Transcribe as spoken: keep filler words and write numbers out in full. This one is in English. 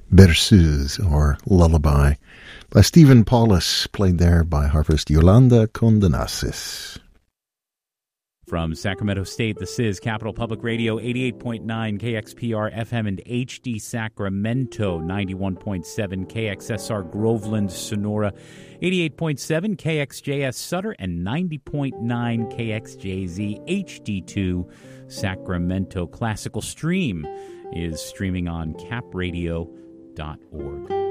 Berceuse, or Lullaby, by Stephen Paulus, played there by harpist Yolanda Condenasis. From Sacramento State, this is Capital Public Radio, eighty-eight point nine K X P R F M and H D Sacramento, ninety-one point seven K X S R Groveland, Sonora, eighty-eight point seven K X J S Sutter, and ninety point nine K X J Z H D two Sacramento. Classical Stream is streaming on cap radio dot org.